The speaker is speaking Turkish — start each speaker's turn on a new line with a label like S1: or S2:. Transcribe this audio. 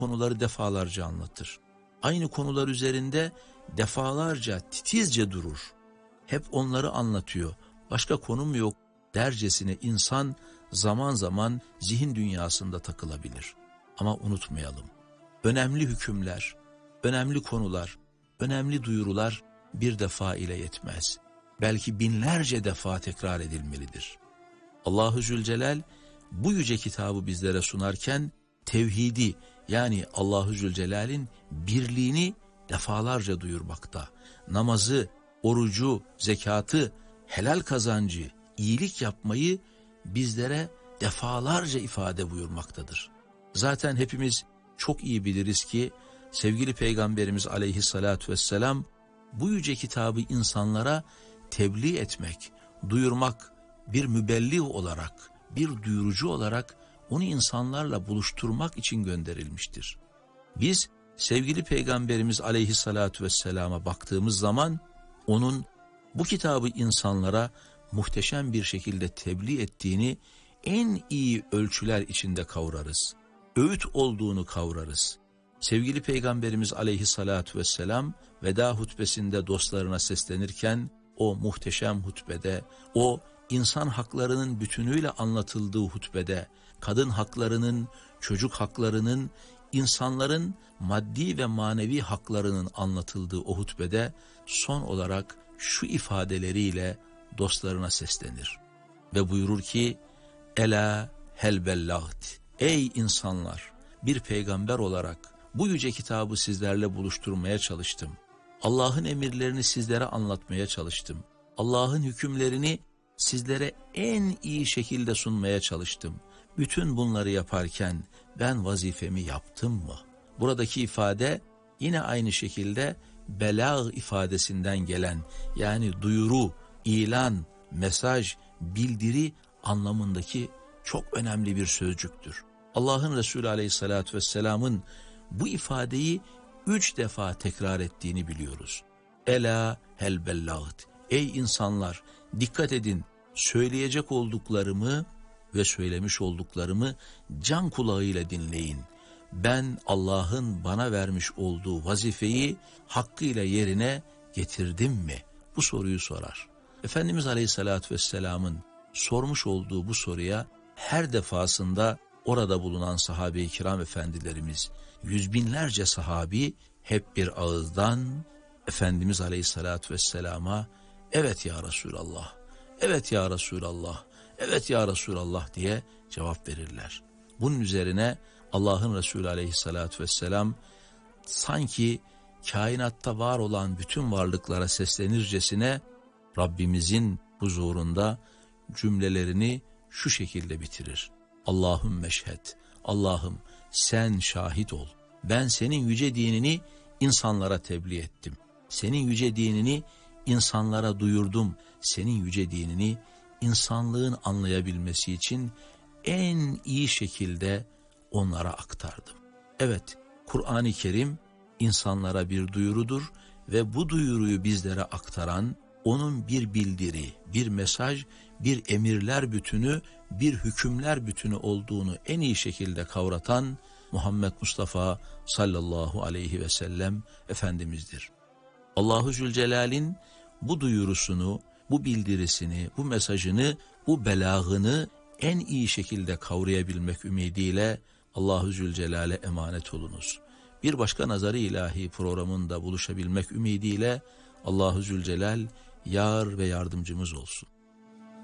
S1: konuları defalarca anlatır. Aynı konular üzerinde defalarca titizce durur. Hep onları anlatıyor. Başka konum yok dercesine insan zaman zaman zihin dünyasında takılabilir. Ama unutmayalım. Önemli hükümler, önemli konular, önemli duyurular bir defa ile yetmez. Belki binlerce defa tekrar edilmelidir. Allahu Zülcelal bu yüce kitabı bizlere sunarken tevhidi, yani Allahu Zülcelal'in birliğini defalarca duyurmakta. Namazı, orucu, zekatı, helal kazancı, iyilik yapmayı bizlere defalarca ifade buyurmaktadır. Zaten hepimiz çok iyi biliriz ki sevgili Peygamberimiz aleyhissalatu vesselam bu yüce kitabı insanlara tebliğ etmek, duyurmak, bir mübelliğ olarak, bir duyurucu olarak onu insanlarla buluşturmak için gönderilmiştir. Biz sevgili Peygamberimiz aleyhissalatu vesselama baktığımız zaman onun bu kitabı insanlara muhteşem bir şekilde tebliğ ettiğini en iyi ölçüler içinde kavrarız. Öğüt olduğunu kavrarız. Sevgili Peygamberimiz aleyhissalatu vesselam veda hutbesinde dostlarına seslenirken o muhteşem hutbede, o insan haklarının bütünüyle anlatıldığı hutbede, kadın haklarının, çocuk haklarının, insanların maddi ve manevi haklarının anlatıldığı o hutbede son olarak şu ifadeleriyle dostlarına seslenir. Ve buyurur ki, Ela hel bellagt, ey insanlar, bir peygamber olarak bu yüce kitabı sizlerle buluşturmaya çalıştım. Allah'ın emirlerini sizlere anlatmaya çalıştım. Allah'ın hükümlerini sizlere en iyi şekilde sunmaya çalıştım. Bütün bunları yaparken ben vazifemi yaptım mı? Buradaki ifade yine aynı şekilde belâg ifadesinden gelen, yani duyuru, ilan, mesaj, bildiri anlamındaki çok önemli bir sözcüktür. Allah'ın Resulü aleyhissalatü vesselamın bu ifadeyi 3 defa tekrar ettiğini biliyoruz. Ela hel bellagt, ey insanlar dikkat edin, söyleyecek olduklarımı ve söylemiş olduklarımı can kulağıyla dinleyin. Ben Allah'ın bana vermiş olduğu vazifeyi hakkıyla yerine getirdim mi? Bu soruyu sorar. Efendimiz Aleyhisselatü Vesselam'ın sormuş olduğu bu soruya her defasında orada bulunan sahabe-i kiram efendilerimiz, yüz binlerce sahabi hep bir ağızdan Efendimiz Aleyhisselatü Vesselam'a evet ya Resulallah, evet ya Resulallah, evet ya Resulallah diye cevap verirler. Bunun üzerine Allah'ın Resulü Aleyhisselatü Vesselam sanki kainatta var olan bütün varlıklara seslenircesine Rabbimizin huzurunda cümlelerini şu şekilde bitirir. Allahümme şhed, Allah'ım sen şahit ol. Ben senin yüce dinini insanlara tebliğ ettim. Senin yüce dinini insanlara duyurdum. Senin yüce dinini insanlığın anlayabilmesi için en iyi şekilde onlara aktardım. Evet, Kur'an-ı Kerim insanlara bir duyurudur ve bu duyuruyu bizlere aktaran, onun bir bildiri, bir mesaj, bir emirler bütünü, bir hükümler bütünü olduğunu en iyi şekilde kavratan Muhammed Mustafa sallallahu aleyhi ve sellem Efendimiz'dir. Allahu Zülcelal'in bu duyurusunu, bu bildirisini, bu mesajını, bu belağını en iyi şekilde kavrayabilmek ümidiyle Allahu Zülcelal'e emanet olunuz. Bir başka Nazar-ı İlahi programında buluşabilmek ümidiyle Allahu Zülcelal yar ve yardımcımız olsun.